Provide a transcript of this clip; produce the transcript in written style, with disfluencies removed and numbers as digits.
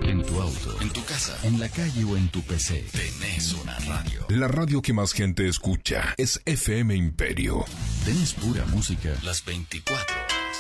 En tu auto, en tu casa, en la calle o en tu PC. Tenés una radio. La radio que más gente escucha es FM Imperio. Tenés pura música las 24